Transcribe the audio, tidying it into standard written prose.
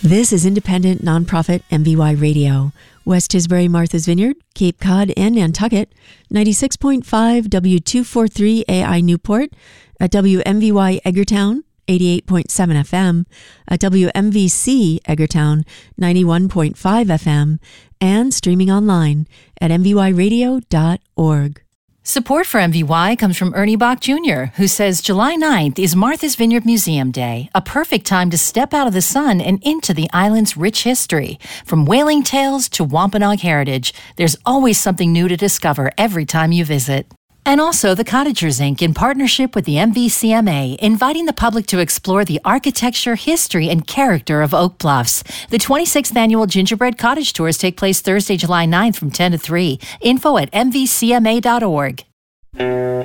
This is independent nonprofit MVY Radio. West Tisbury, Martha's Vineyard, Cape Cod, and Nantucket, 96.5 W243 AI Newport, at WMVY Edgartown, 88.7 FM, at WMVC Edgartown, 91.5 FM, and streaming online at mvyradio.org. Support for MVY comes from Ernie Bach Jr., who says July 9th is Martha's Vineyard Museum Day, a perfect time to step out of the sun and into the island's rich history. From whaling tales to Wampanoag heritage, there's always something new to discover every time you visit. And also the Cottagers Inc., in partnership with the MVCMA, inviting the public to explore the architecture, history, and character of Oak Bluffs. The 26th annual Gingerbread Cottage Tours take place Thursday, July 9th from 10 to 3. Info at mvcma.org.